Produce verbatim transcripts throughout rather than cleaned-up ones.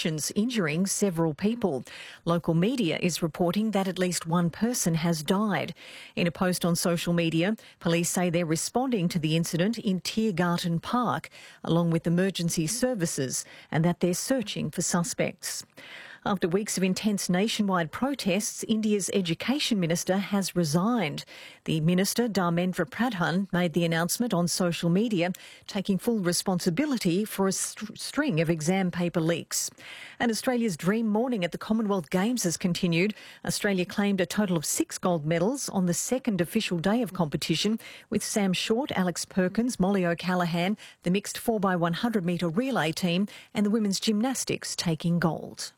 conditions, injuring several people. Local media is reporting that at least one person has died. In a post on social media, police say they're responding to the incident in Tiergarten Park, along with emergency services, and that they're searching for suspects. After weeks of intense nationwide protests, India's Education Minister has resigned. The Minister, Dharmendra Pradhan, made the announcement on social media, taking full responsibility for a st- string of exam paper leaks. And Australia's dream morning at the Commonwealth Games has continued. Australia claimed a total of six gold medals on the second official day of competition, with Sam Short, Alex Perkins, Molly O'Callaghan, the mixed four by one hundred metre relay team and the women's gymnastics taking gold.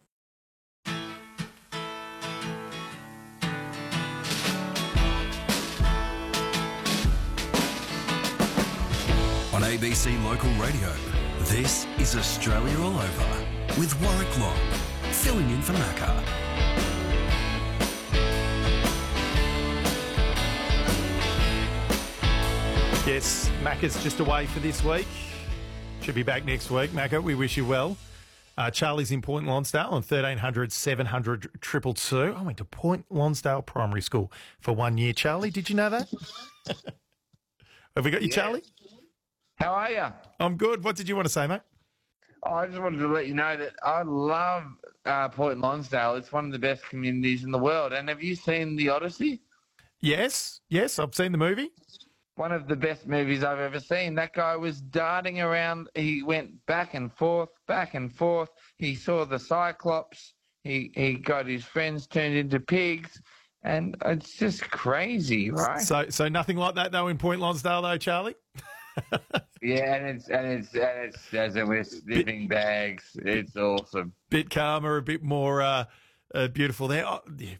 On A B C Local Radio, this is Australia All Over with Warwick Long, filling in for Macca. Yes, Macca's just away for this week. Should be back next week. Macca, we wish you well. Uh, Charlie's in Point Lonsdale on thirteen hundred seven hundred two two two. I went to Point Lonsdale Primary School for one year. Charlie, did you know that? Have we got you, Yeah. Charlie? How are you? I'm good. What did you want to say, mate? Oh, I just wanted to let you know that I love uh, Point Lonsdale. It's one of the best communities in the world. And have you seen The Odyssey? Yes, yes, I've seen the movie. One of the best movies I've ever seen. That guy was darting around. He went back and forth, back and forth. He saw the Cyclops. He he got his friends turned into pigs. And it's just crazy, right? So, so nothing like that though in Point Lonsdale, though, Charlie. Yeah, and it's and it's and it's as it with sleeping bags. It's awesome. Bit calmer, a bit more uh, uh, beautiful there. Oh, yeah.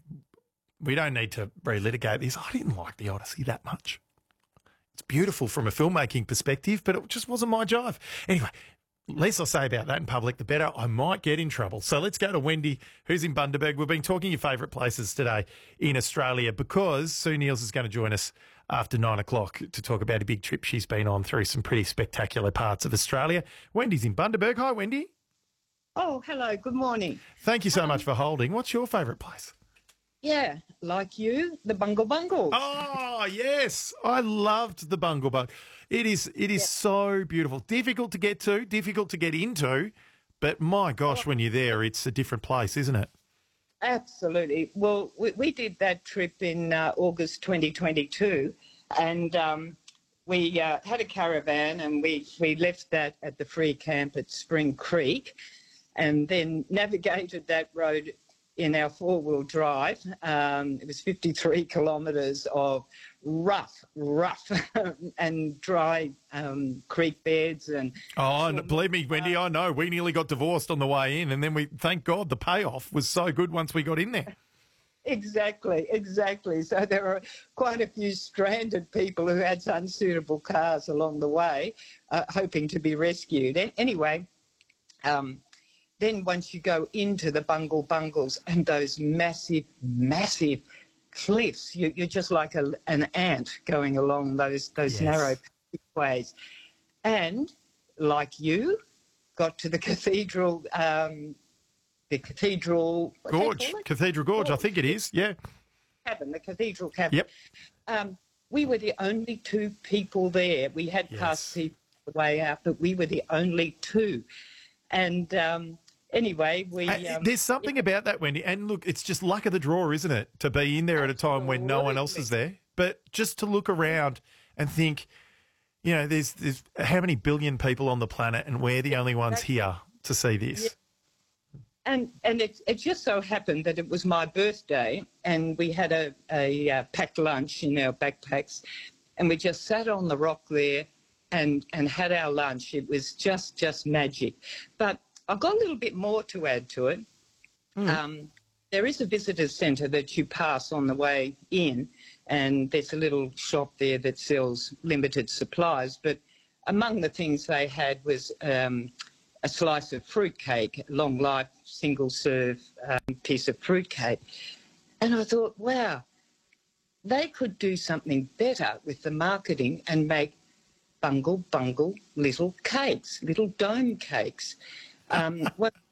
We don't need to relitigate this. I didn't like The Odyssey that much. It's beautiful from a filmmaking perspective, but it just wasn't my jive. Anyway, least I say about that in public, the better. I might get in trouble. So let's go to Wendy, who's in Bundaberg. We've been talking your favourite places today in Australia because Sue Neils is going to join us after nine o'clock to talk about a big trip she's been on through some pretty spectacular parts of Australia. Wendy's in Bundaberg. Hi, Wendy. Oh, hello. Good morning. Thank you so much for holding. What's your favourite place? Yeah, like you, the Bungle Bungle. Oh, yes. I loved the Bungle Bung. It is it is Yeah. so beautiful. Difficult to get to, difficult to get into, but my gosh, when you're there, it's a different place, isn't it? Absolutely. Well, we, we did that trip in uh, August twenty twenty-two, and um, we uh, had a caravan, and we, we left that at the free camp at Spring Creek, and then navigated that road in our four-wheel drive. Um, it was fifty-three kilometres of rough, rough and dry um, creek beds. And Oh, and believe me, Wendy, I know. We nearly got divorced on the way in, and then we, thank God, the payoff was so good once we got in there. Exactly, exactly. So there were quite a few stranded people who had unsuitable cars along the way, uh, hoping to be rescued. A- anyway, um, then once you go into the Bungle Bungles and those massive, massive cliffs, you, you're just like a, an ant going along those those Yes. narrow ways. And like you, got to the cathedral, um, the cathedral what do they Gorge, call it? Cathedral Gorge, I think it is. Yeah. cabin, the cathedral cabin. Yep. Um, we were the only two people there. We had Yes. passed people on the way out, but we were the only two. And um, anyway, we... Uh, Um, There's something about that, Wendy. And look, it's just luck of the draw, isn't it? To be in there at a time when no one else is there. But just to look around and think, you know, there's, there's how many billion people on the planet and we're the only ones here to see this. And and it, it just so happened that it was my birthday, and we had a, a uh, packed lunch in our backpacks, and we just sat on the rock there and, and had our lunch. It was just, just magic. But I've got a little bit more to add to it. Um, there is a visitors centre that you pass on the way in, and there's a little shop there that sells limited supplies. But among the things they had was um, a slice of fruitcake, long life, single serve um, piece of fruitcake. And I thought, wow, they could do something better with the marketing and make bungle bungle little cakes, little dome cakes. Um, what